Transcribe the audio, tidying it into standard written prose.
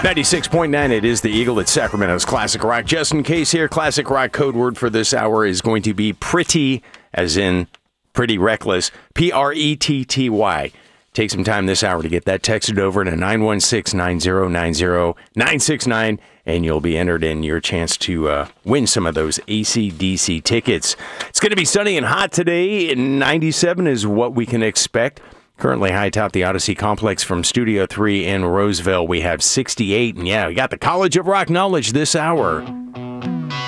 96.9, it is the Eagle at Sacramento's Classic Rock. Just in case here, Classic Rock code word for this hour is going to be pretty, as in pretty reckless, Pretty. Take some time this hour to get that texted over to 916-9090-969, and you'll be entered in your chance to win some of those AC/DC tickets. It's going to be sunny and hot today, and 97 is what we can expect. Currently high atop the Odyssey Complex from Studio 3 in Roseville, we have 68. And yeah, we got the College of Rock knowledge this hour.